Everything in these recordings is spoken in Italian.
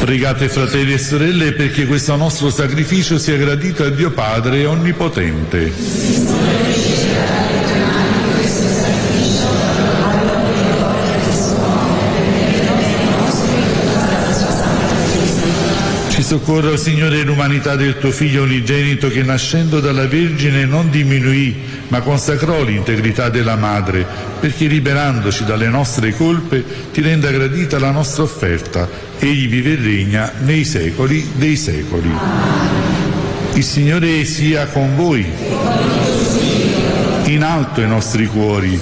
Pregate, fratelli e sorelle, perché questo nostro sacrificio sia gradito a Dio Padre Onnipotente. Ci soccorra, o Signore, l'umanità del tuo Figlio unigenito, che nascendo dalla Vergine non diminuì, ma consacrò l'integrità della Madre, perché liberandoci dalle nostre colpe ti renda gradita la nostra offerta. Egli vive e regna nei secoli dei secoli. Il Signore sia con voi. In alto i nostri cuori.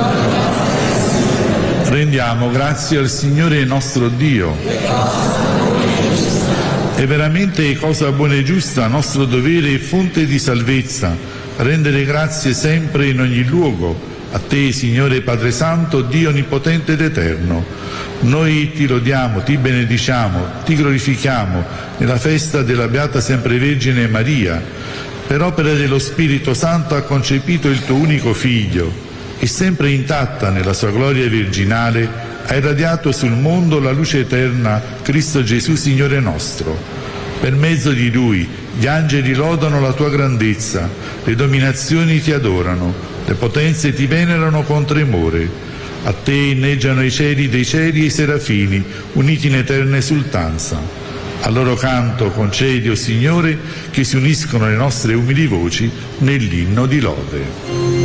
Rendiamo grazie al Signore nostro Dio. È veramente cosa buona e giusta, nostro dovere e fonte di salvezza, rendere grazie sempre in ogni luogo, a te, Signore Padre Santo, Dio Onnipotente ed Eterno. Noi ti lodiamo, ti benediciamo, ti glorifichiamo nella festa della Beata Sempre Vergine Maria. Per opera dello Spirito Santo ha concepito il tuo unico Figlio e sempre intatta nella sua gloria virginale ha irradiato sul mondo la luce eterna, Cristo Gesù Signore nostro. Per mezzo di Lui gli angeli lodano la tua grandezza, le dominazioni ti adorano, le potenze ti venerano con tremore. A te inneggiano i cieli dei cieli e i serafini, uniti in eterna esultanza. Al loro canto concedi, o Signore, che si uniscono le nostre umili voci nell'inno di lode.